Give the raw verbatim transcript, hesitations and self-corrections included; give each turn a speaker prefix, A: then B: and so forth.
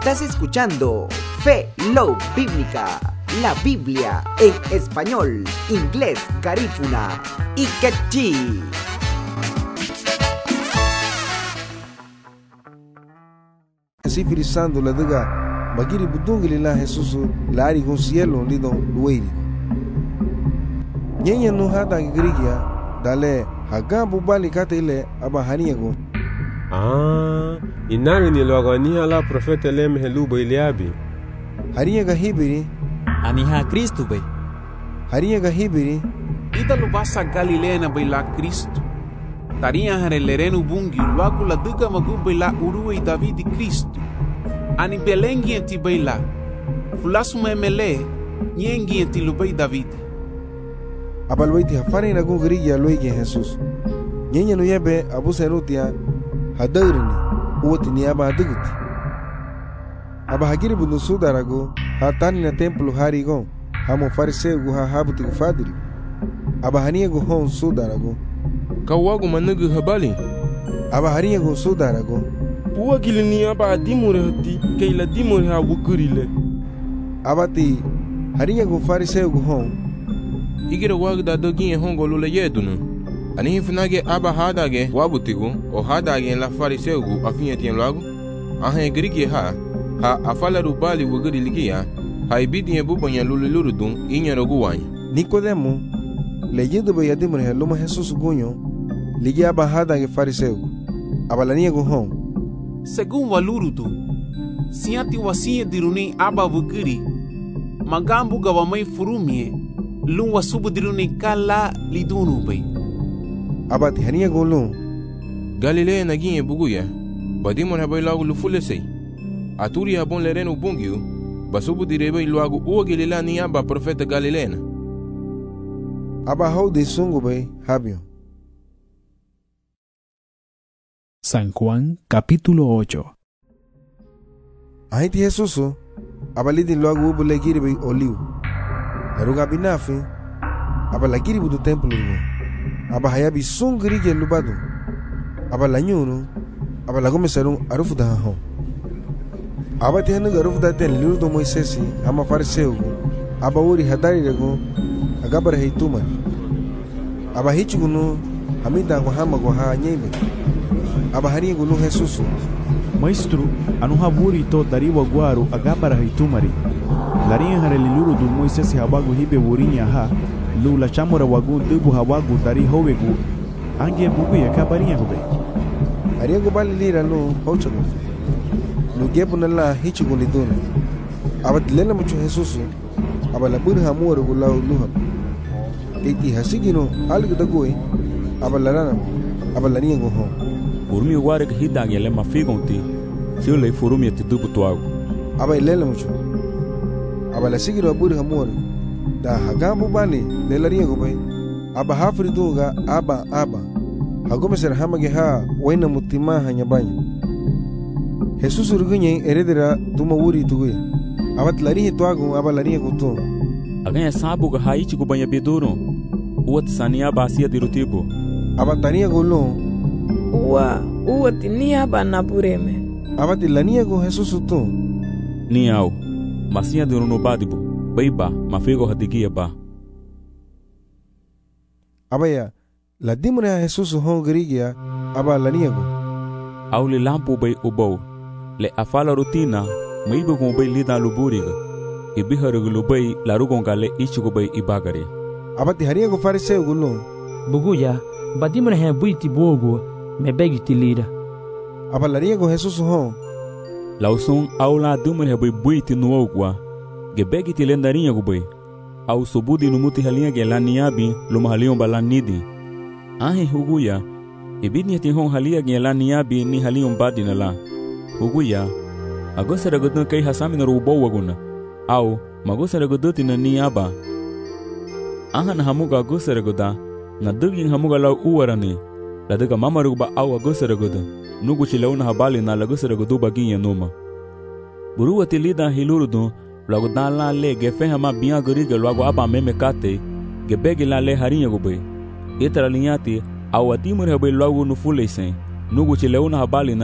A: Estás escuchando Fe Love Bíblica, la Biblia en español, inglés, garífuna y quechí.
B: Espírito Santo la diga bagiri budungili la Jesus la ari con cielo lido luiri nyenya no hata grigia dale haga bubali katele abahaniego
C: ah inari ni logani ala profeta lem helubo iliabi
B: hariega hibiri
D: aniha Cristo be
B: hariega hibiri
E: ita lo basa Galilea na baila Cristo taria harellerenu bungi luagu la diga magu baila uruwe David Cristo ani belengi enti baila fulasu memele nyengi enti lubei David
B: abalwaiti hafari na gu grigia loige Jesus nyenya no yebe abuserutia hadarini uoti ni aba duguti aba hagiri bundu sudarago hatani na templo harigo hamo fariseu gu ha habuti gu fadiri aba haniego hon sudarago
F: kawagu manugu habali
B: aba hariego sudarago
F: puwa gilini aba dimure hati keila dimure ha wukurile
B: abati hariego fariseu gu hon
F: igire wagda dogi hongo lule yedunu ani hifnage aba hadage wabutigu o hadage la fariseu gu afinyeti lagu ahe grigi ha ha afala rubali wugiri ligia ha ibidi ebubonya lule lurudun inyerogu wany
B: Nicodemo leyendo be dimure ha luma Jesus gunyo ligia aba hadage fariseu abalaniego hon
E: según walurutu siati wasie diruni aba wugiri magambu gawamai furumie lungwa subu diruni kala lidunu bay
B: abati hania golun
F: Galilea naginye buguya badimon habay lagu lufulesei aturi habon lerenu bungiu basubu direbe luagu uwa Galilea ni aba profeta Galilea
B: aba hau de sungu bay habio.
G: San Juan capítulo ocho.
B: Ahiti Jesuso abalidi luagu ubu legiri bay oliu laruga binafi abalagiri budu templo rugo aba hayabi sungri je lubadu aba lanyunu aba lagomesaru arufu da ho aba tehnu arufu da ten liru do Moisesi ama fariseu aba uri hadari rego agabar heitumar aba hichugunu hamida ko hama ko ha nyebe aba hari gunu Jesus
G: Maestro, anu haburi to dariwa guaru agabara heitumari larinha hareliluru do Moisesi habagu hibe wurinya ha lula chamora wagu dubu hawagu dari howegu ange bugu ya kabarinha hobe
B: ariego balilira no hochago no gebu nala hichugo liduna abadlela mucho Jesus abala bur hamoro gula luha eti hasigino algo dagoi abalarana abalania go ho
D: urmi ware ke hidange le mafigonti sio le furumi ti dubu tuago
B: aba ilela mucho abala sigiro bur hamoro da hagabu bani lelaria go bay aba hafri duga aba aba hagome ser hamage ha waina mutima hanyabanya Jesus urgunye eredera tuma wuri tugue abat lari tuago aba lari go to
D: aganya sabu ga haichi go banya bedoro uat sania basia dirutibo
B: aba tania go lo
H: Uwa, uwa tinia bana bureme.
B: Abati lania go Jesus to.
D: Ni au, masia de no badibu, baiba, mafego hadigia ba.
B: Abaya, la dimune a Jesus hongrigia, aba lania go.
D: Au le lampo bay ubau, le afala rutina, maibu go bay lida luburiga. Ibiharu lubay la rugonga le ichigo bay ibagari.
B: Abati haria go fariseu go lo.
I: Buguya, badimune he buiti bogo. Me begi tilira
B: abalaria go Jesus ho
D: lauson aula dumur he buiti no ogwa ge begi tilendarinha go boi au sobudi no muti halinha ge laniabi lo mahalion balanidi ahe huguya ibidni ti hon halia ge laniabi ni halion badina la huguya agosara godon kai hasami no rubo waguna au magosara godoti na ni aba aha na hamuga agosara goda na dugin hamuga la uwarani la daga mamaru ba awa gosara goda nugu chilauna habali na la gosara godu baginha noma buruwa tilida hilurudu lago dala le ge fehama biya goriga lago aba meme kate ge begi la le harinha gobe itara linhati awa timur habe lago no fulesen nugu chilauna habali na